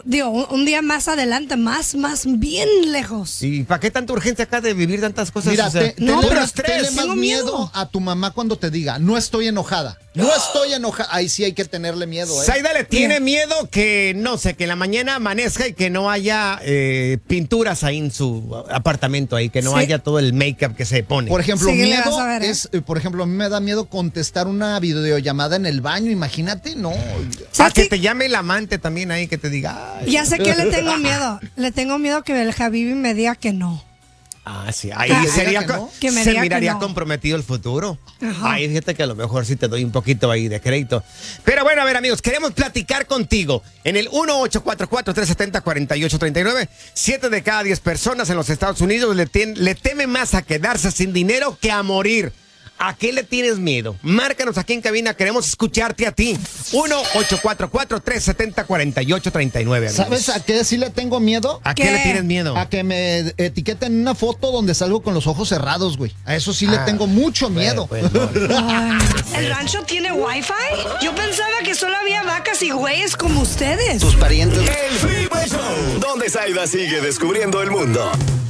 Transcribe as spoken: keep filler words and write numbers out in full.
digo, un, un día más adelante, más, más, bien lejos. ¿Y para qué tanta urgencia acá de vivir tantas cosas? Mira, O sea, te, no, tenle pero más, estrés. tenle más Tengo miedo. miedo a tu mamá cuando te diga, no estoy enojada. No estoy enojada. Ahí sí hay que tenerle miedo, ¿eh? Zaida le tiene miedo que, no sé, que en la mañana amanezca y que no haya eh, pinturas ahí en su apartamento, ahí, que no Sí. haya todo el make-up que se pone. Por ejemplo, Sí, ¿qué le miedo vas a ver, eh? es, eh, por ejemplo, a mí me da miedo contestar una videollamada en el baño, imagínate, no. Ah, ¿Sabes que qué? te llame el amante también ahí, que te diga. Ay. Ya sé que le tengo miedo. Le tengo miedo que el Javibi me diga que no. Ah, sí, ahí Que sería, diga que co- no. Que me se diga que miraría no. comprometido el futuro. Ajá. Ahí fíjate que a lo mejor sí te doy un poquito ahí de crédito. Pero bueno, a ver, amigos, queremos platicar contigo en el uno ocho cuatro cuatro, tres siete cero, cuatro ocho tres nueve. Siete de cada diez personas en los Estados Unidos le, tien- le teme más a quedarse sin dinero que a morir. ¿A qué le tienes miedo? Márcanos aquí en cabina, queremos escucharte a ti. uno ocho cuatro cuatro, tres siete cero, cuatro ocho tres nueve. ¿Sabes a qué sí le tengo miedo? ¿A qué, ¿Qué? le tienes miedo? A que me etiqueten una foto donde salgo con los ojos cerrados, güey. A eso sí le Ah, tengo mucho miedo. Pues, pues, no. Ay, ¿El rancho tiene wifi? Yo pensaba que solo había vacas y güeyes como ustedes. Tus parientes. El Freeway Show, donde Zaida sigue descubriendo el mundo.